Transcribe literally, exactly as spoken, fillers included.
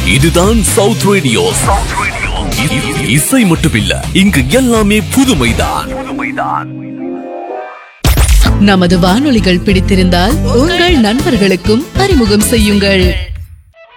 இதுதான் south radio. இசை மட்டுமில்ல, இங்கு எல்லாமே புதுமைதான். நமது வானொலிகள் பிடித்திருந்தால் உங்கள் நண்பர்களுக்கும் அறிமுகம் செய்யுங்கள்.